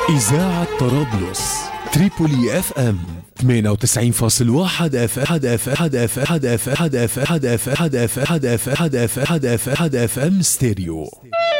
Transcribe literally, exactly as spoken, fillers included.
إذاعة طرابلس تريبولي اف ام ثمانية وتسعين فاصلة واحد اف اف اف اف اف اف اف اف اف اف اف اف اف اف اف اف ام ستيريو.